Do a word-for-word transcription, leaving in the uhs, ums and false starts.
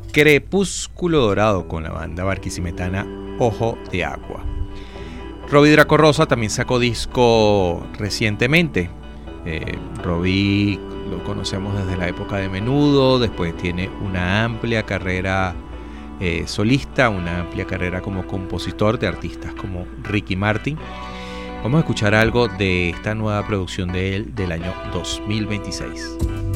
Crepúsculo Dorado con la banda barquisimetana Ojo de Agua. Robbie Draco Rosa también sacó disco recientemente. Eh, Robbie lo conocemos desde la época de Menudo, después tiene una amplia carrera eh, solista, una amplia carrera como compositor de artistas como Ricky Martin. Vamos a escuchar algo de esta nueva producción de él del año dos mil veintiséis.